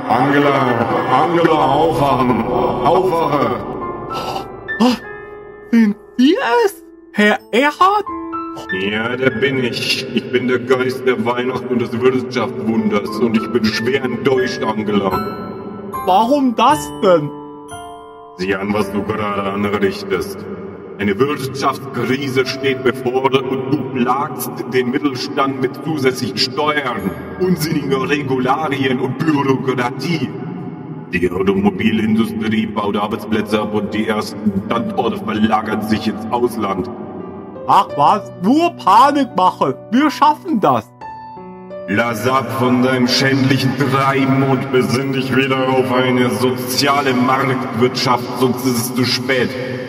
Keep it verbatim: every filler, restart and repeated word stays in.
Angela, Angela, aufwachen! Aufwache! Sind Sie es, Herr Erhard? Ja, der bin ich. Ich bin der Geist der Weihnacht und des Wirtschaftswunders und ich bin schwer enttäuscht, Angela. Warum das denn? Sieh an, was du gerade anrichtest. Eine Wirtschaftskrise steht bevor und du plagst den Mittelstand mit zusätzlichen Steuern, unsinnigen Regularien und Bürokratie. Die Automobilindustrie baut Arbeitsplätze ab und die ersten Standorte verlagern sich ins Ausland. Ach was, nur Panikmache. Wir schaffen das. Lass ab von deinem schändlichen Treiben und besinn dich wieder auf eine soziale Marktwirtschaft, sonst ist es zu spät.